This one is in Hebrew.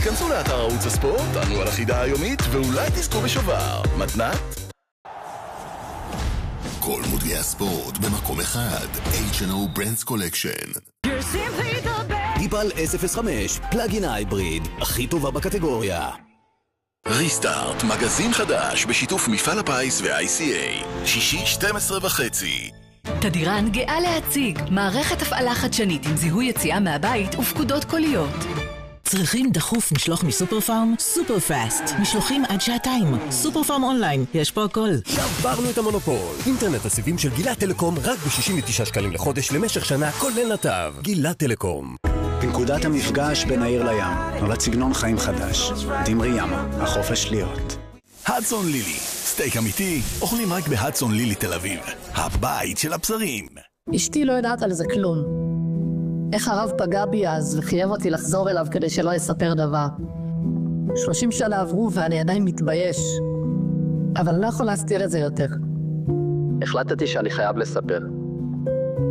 היכנסו לאתר ערוץ הספורט, ענו על החידה היומית, ואולי תזכו בשובר. מתנת? כל מותגי הספורט במקום אחד. H&O Brands Collection. דיפל S05, פלאגין הייבריד, הכי טובה בקטגוריה. ריסטארט, מגזין חדש בשיתוף מפעל הפיס ו-ICA. שישי 12:30. תדירן גאה להציג מערכת הפעלה חדשנית עם זיהוי יציאה מהבית ופקודות קוליות. צריכים דחוף משלוח מסופר פארם? סופר פאסט. משלוחים עד שעתיים. סופר פארם אונליין. יש פה הכל. שברנו את המונופול. אינטרנט הסיבים של גילת טלקום רק ב-69 שקלים לחודש למשך שנה, כולל נתב. גילת טלקום. בנקודת המפגש בין העיר לים, נולד סגנון חיים חדש. דמרי ימה, החופש להיות. הדסון לילי. סטייק אמיתי, אוכלים רק בהדסון לילי תל אביב. הבית של הבשרים. אשתי לא יודעת על זה כלום. איך הרב פגע בי אז וחייב אותי לחזור אליו כדי שלא יספר דבר. 30 שנה עברו ואני עדיין מתבייש. אבל אני לא יכול להסתיר את זה יותר. החלטתי שאני חייב לספר.